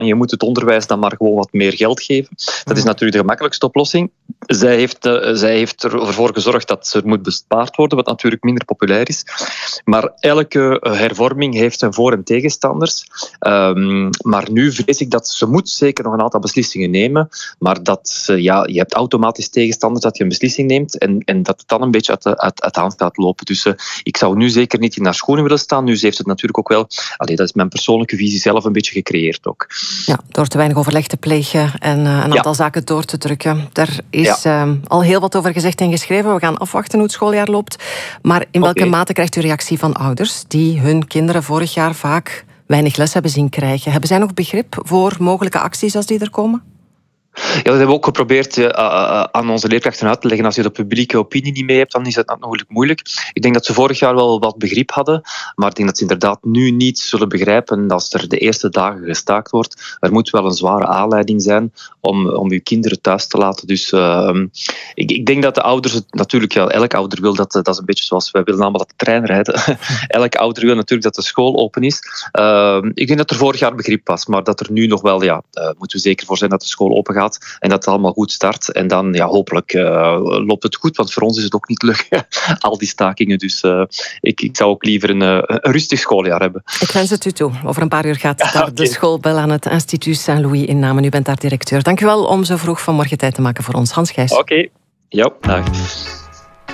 en je moet het onderwijs dan maar gewoon wat meer geld geven. Dat is natuurlijk de gemakkelijkste oplossing. Zij heeft ervoor gezorgd dat er moet bespaard worden, wat natuurlijk minder populair is. Maar elke hervorming heeft zijn voor- en tegenstanders. Maar nu vrees ik dat ze moet zeker nog een aantal beslissingen nemen, maar dat je hebt automatisch tegenstanders dat je een beslissing neemt en dat het dan een beetje uit de hand gaat lopen. Dus ik zou nu zeker niet in haar schoenen willen staan. Nu, ze heeft het natuurlijk ook wel, dat is mijn persoonlijke visie, zelf een beetje gecreëerd ook. Ja, door te weinig overleg te plegen en een aantal zaken door te drukken. Daar is al heel wat over gezegd en geschreven. We gaan afwachten hoe het schooljaar loopt. Maar in welke mate krijgt u reactie van ouders die hun kinderen vorig jaar vaak weinig les hebben zien krijgen? Hebben zij nog begrip voor mogelijke acties als die er komen? Ja, dat hebben we ook geprobeerd aan onze leerkrachten uit te leggen. Als je de publieke opinie niet mee hebt, dan is dat natuurlijk moeilijk. Ik denk dat ze vorig jaar wel wat begrip hadden, maar ik denk dat ze inderdaad nu niet zullen begrijpen als er de eerste dagen gestaakt wordt. Er moet wel een zware aanleiding zijn om uw kinderen thuis te laten. Dus ik denk dat de ouders het natuurlijk, elk ouder wil dat is een beetje zoals wij willen allemaal dat de trein rijden. Elk ouder wil natuurlijk dat de school open is. Ik denk dat er vorig jaar begrip was, maar dat er nu nog wel, moeten we zeker voor zijn dat de school open gaat. En dat het allemaal goed start. En dan hopelijk loopt het goed, want voor ons is het ook niet leuk, al die stakingen. Dus ik zou ook liever een rustig schooljaar hebben. Ik wens het u toe. Over een paar uur gaat daar de schoolbel aan het Instituut Saint-Louis in Namen. U bent daar directeur. Dank u wel om zo vroeg vanmorgen tijd te maken voor ons. Hans Gijs. Oké. Ja, dag.